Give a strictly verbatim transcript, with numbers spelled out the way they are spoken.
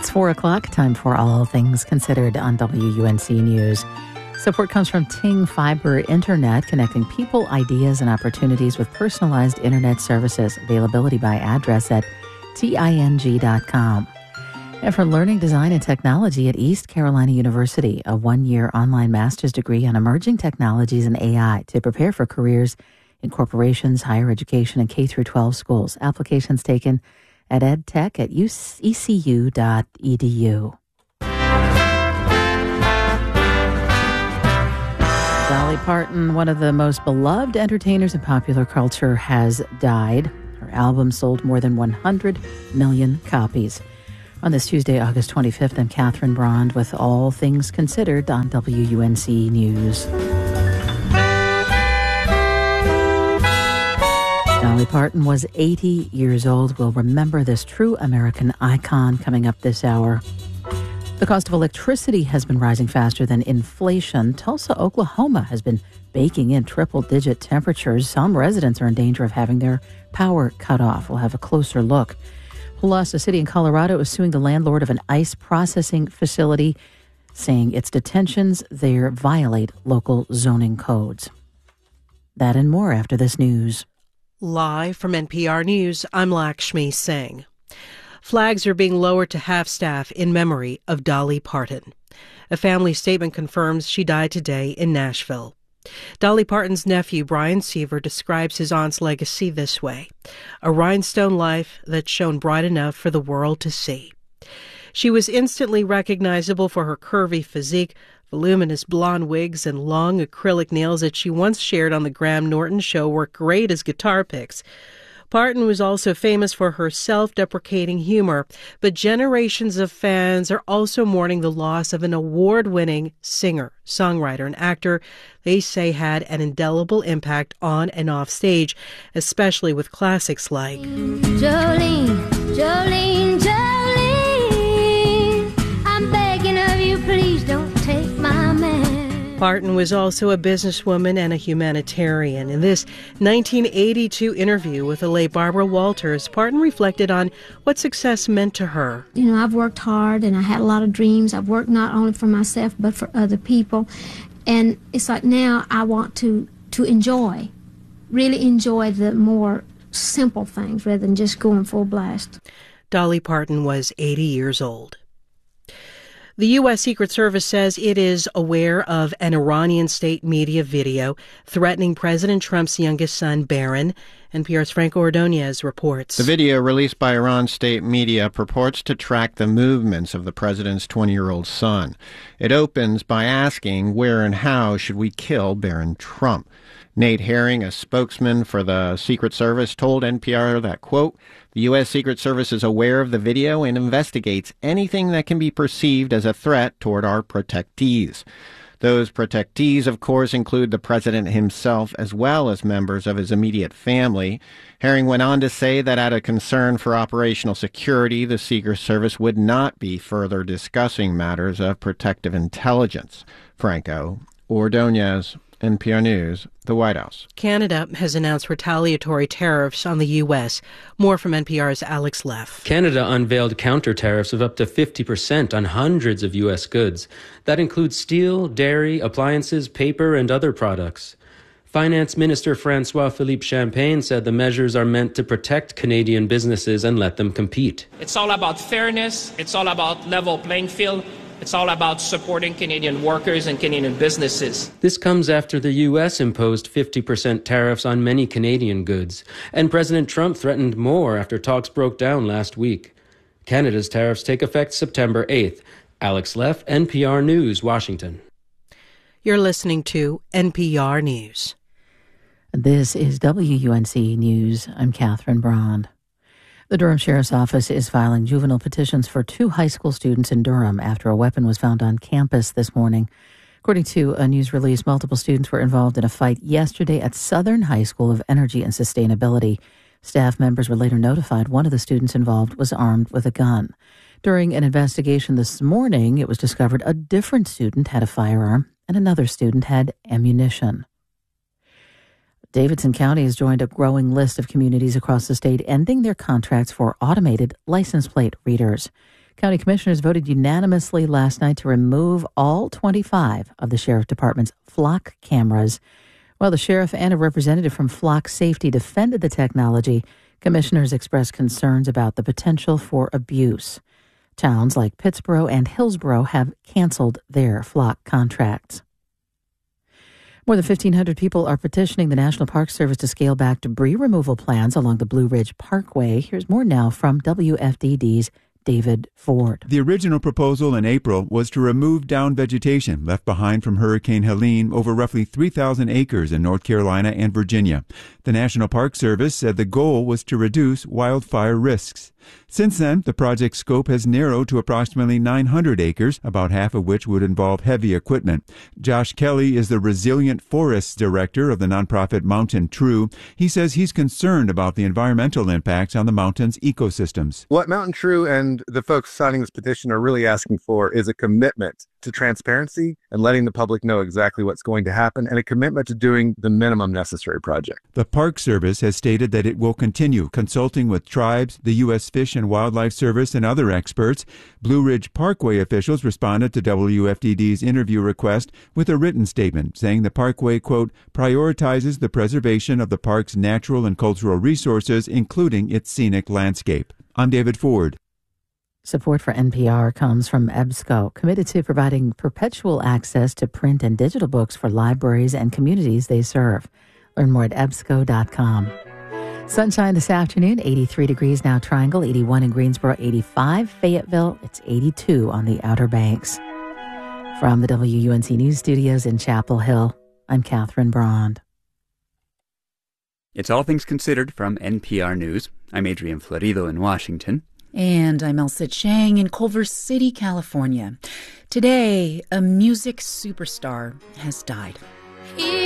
It's four o'clock, time for All Things Considered on W U N C News. Support comes from Ting Fiber Internet, connecting people, ideas, and opportunities with personalized internet services. Availability by address at ting dot com. And for Learning Design and Technology at East Carolina University, a one-year online master's degree on emerging technologies and A I to prepare for careers in corporations, higher education, and K through twelve schools. Applications taken at edtech at e c u dot e d u. Dolly Parton, one of the most beloved entertainers in popular culture, has died. Her album sold more than one hundred million copies. On this Tuesday, August twenty-fifth, I'm Catherine Brond with All Things Considered on W U N C News. Dolly Parton was eighty years old. We'll remember this true American icon coming up this hour. The cost of electricity has been rising faster than inflation. Tulsa, Oklahoma has been baking in triple-digit temperatures. Some residents are in danger of having their power cut off. We'll have a closer look. Plus, a city in Colorado is suing the landlord of an ice processing facility, saying its detentions there violate local zoning codes. That and more after this news. Live from N P R News, I'm Lakshmi Singh. Flags are being lowered to half-staff in memory of Dolly Parton. A family statement confirms she died today in Nashville. Dolly Parton's nephew, Brian Seaver, describes his aunt's legacy this way: a rhinestone life that shone bright enough for the world to see. She was instantly recognizable for her curvy physique, voluminous blonde wigs, and long acrylic nails that she once shared on the Graham Norton Show were great as guitar picks. Parton was also famous for her self-deprecating humor, but generations of fans are also mourning the loss of an award-winning singer, songwriter, and actor they say had an indelible impact on and off stage, especially with classics like Jolene, Jolene, Jolene, I'm begging of you, please don't take my man. Parton was also a businesswoman and a humanitarian. In this nineteen eighty-two interview with the late Barbara Walters, Parton reflected on what success meant to her. You know, I've worked hard and I had a lot of dreams. I've worked not only for myself but for other people. And it's like now I want to, to enjoy, really enjoy the more simple things rather than just going full blast. Dolly Parton was eighty years old. The U S. Secret Service says it is aware of an Iranian state media video threatening President Trump's youngest son, Barron. N P R's Franco Ordonez reports. The video released by Iran state media purports to track the movements of the president's twenty-year-old son. It opens by asking, where and how should we kill Barron Trump? Nate Herring, a spokesman for the Secret Service, told N P R that, quote, the U S. Secret Service is aware of the video and investigates anything that can be perceived as a threat toward our protectees. Those protectees, of course, include the president himself as well as members of his immediate family. Herring went on to say that out of concern for operational security, the Secret Service would not be further discussing matters of protective intelligence. Franco Ordonez, N P R News, the White House. Canada has announced retaliatory tariffs on the U S. More from N P R's Alex Leff. Canada unveiled counter tariffs of up to fifty percent on hundreds of U S goods. That includes steel, dairy, appliances, paper, and other products. Finance Minister François-Philippe Champagne said the measures are meant to protect Canadian businesses and let them compete. It's all about fairness. It's all about level playing field. It's all about supporting Canadian workers and Canadian businesses. This comes after the U S imposed fifty percent tariffs on many Canadian goods, and President Trump threatened more after talks broke down last week. Canada's tariffs take effect September eighth. Alex Leff, N P R News, Washington. You're listening to N P R News. This is W U N C News. I'm Catherine Brond. The Durham Sheriff's Office is filing juvenile petitions for two high school students in Durham after a weapon was found on campus this morning. According to a news release, multiple students were involved in a fight yesterday at Southern High School of Energy and Sustainability. Staff members were later notified one of the students involved was armed with a gun. During an investigation this morning, it was discovered a different student had a firearm and another student had ammunition. Davidson County has joined a growing list of communities across the state ending their contracts for automated license plate readers. County commissioners voted unanimously last night to remove all twenty-five of the Sheriff Department's flock cameras. While the sheriff and a representative from Flock Safety defended the technology, commissioners expressed concerns about the potential for abuse. Towns like Pittsboro and Hillsboro have canceled their flock contracts. More than fifteen hundred people are petitioning the National Park Service to scale back debris removal plans along the Blue Ridge Parkway. Here's more now from W F D D's David Ford. The original proposal in April was to remove down vegetation left behind from Hurricane Helene over roughly three thousand acres in North Carolina and Virginia. The National Park Service said the goal was to reduce wildfire risks. Since then, the project's scope has narrowed to approximately nine hundred acres, about half of which would involve heavy equipment. Josh Kelly is the Resilient Forests Director of the nonprofit Mountain True. He says he's concerned about the environmental impacts on the mountain's ecosystems. What Mountain True and the folks signing this petition are really asking for is a commitment to transparency and letting the public know exactly what's going to happen, and a commitment to doing the minimum necessary project. The Park Service has stated that it will continue consulting with tribes, the U S Fish and Wildlife Service, and other experts. Blue Ridge Parkway officials responded to W F D D's interview request with a written statement saying the parkway, quote, prioritizes the preservation of the park's natural and cultural resources, including its scenic landscape. I'm David Ford. Support for N P R comes from EBSCO, committed to providing perpetual access to print and digital books for libraries and communities they serve. Learn more at ebsco dot com. Sunshine this afternoon, eighty-three degrees now Triangle, eighty-one in Greensboro, eighty-five. Fayetteville, it's eighty-two on the Outer Banks. From the W U N C News Studios in Chapel Hill, I'm Catherine Brond. It's All Things Considered from N P R News. I'm Adrian Florido in Washington. And I'm Elsa Chang in Culver City, California. Today, a music superstar has died.